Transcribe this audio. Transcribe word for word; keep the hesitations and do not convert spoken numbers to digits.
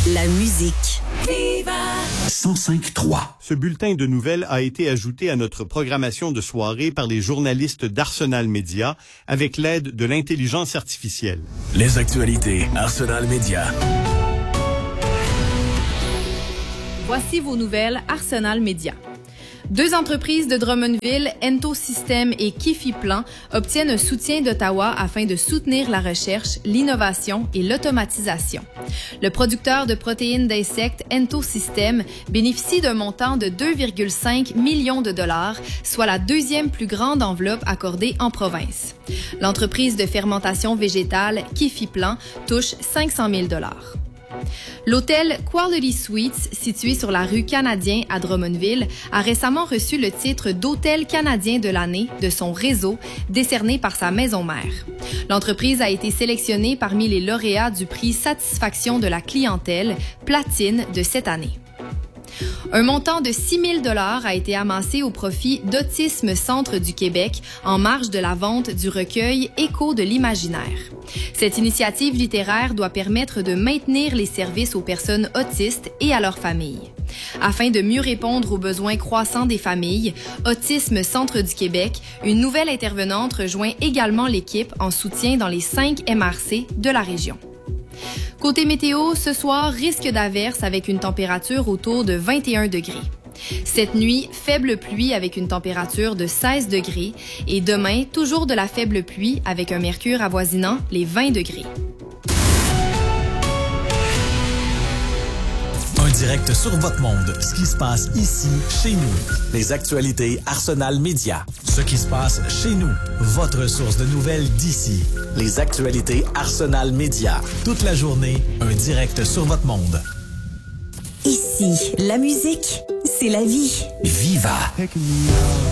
la musique. Viva cent cinq trois. Ce bulletin de nouvelles a été ajouté à notre programmation de soirée par les journalistes d'Arsenal Média avec l'aide de l'intelligence artificielle. Les actualités Arsenal Média. Voici vos nouvelles Arsenal Média. Deux entreprises de Drummondville, Ento Systems et Kifi Plan, obtiennent un soutien d'Ottawa afin de soutenir la recherche, l'innovation et l'automatisation. Le producteur de protéines d'insectes Ento Systems bénéficie d'un montant de deux virgule cinq millions de dollars, soit la deuxième plus grande enveloppe accordée en province. L'entreprise de fermentation végétale Kifi Plan touche cinq cent mille dollars. L'hôtel Quality Suites, situé sur la rue Canadien à Drummondville, a récemment reçu le titre d'hôtel canadien de l'année de son réseau, décerné par sa maison mère. L'entreprise a été sélectionnée parmi les lauréats du prix Satisfaction de la clientèle, platine de cette année. Un montant de six mille dollars a été amassé au profit d'Autisme Centre du Québec en marge de la vente du recueil Écho de l'imaginaire. Cette initiative littéraire doit permettre de maintenir les services aux personnes autistes et à leurs familles. Afin de mieux répondre aux besoins croissants des familles, Autisme Centre du Québec, une nouvelle intervenante rejoint également l'équipe en soutien dans les cinq M R C de la région. Côté météo, ce soir, risque d'averse avec une température autour de vingt et un degrés. Cette nuit, faible pluie avec une température de seize degrés et demain, toujours de la faible pluie avec un mercure avoisinant les vingt degrés. Un direct sur votre monde. Ce qui se passe ici, chez nous. Les actualités Arsenal Média. Ce qui se passe chez nous. Votre source de nouvelles d'ici. Les actualités Arsenal Média. Toute la journée, un direct sur votre monde. Ici, la musique, c'est la vie. Viva!